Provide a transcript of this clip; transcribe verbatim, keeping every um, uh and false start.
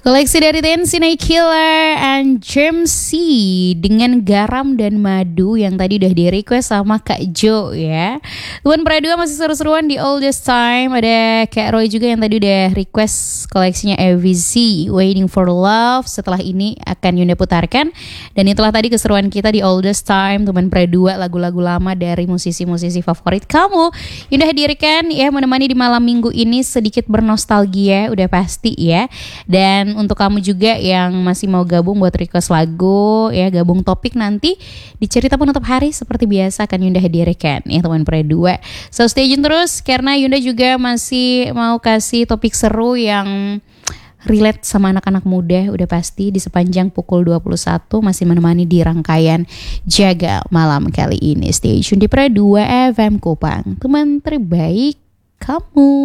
Koleksi dari Tenshinai Killer and Jamsi dengan garam dan madu yang tadi udah di request sama Kak Jo ya. Tuan Pradua masih seru-seruan di All This Time. Ada Kak Roy juga yang tadi udah request koleksinya A V Z Waiting for Love. Setelah ini akan Yunda putarkan. Dan itulah tadi keseruan kita di All This Time. Tuan Pradua lagu-lagu lama dari musisi-musisi favorit kamu Yunda hadirkan ya, menemani di malam minggu ini sedikit bernostalgia udah pasti ya. Dan untuk kamu juga yang masih mau gabung buat request lagu ya, gabung topik nanti di cerita penutup hari seperti biasa akan Yunda hadirkan ya teman Pradua. So stay tune terus karena Yunda juga masih mau kasih topik seru yang relate sama anak-anak muda udah pasti di sepanjang pukul dua puluh satu masih menemani di rangkaian Jaga Malam kali ini. Stay tune di Pradua F M Kupang, teman terbaik kamu.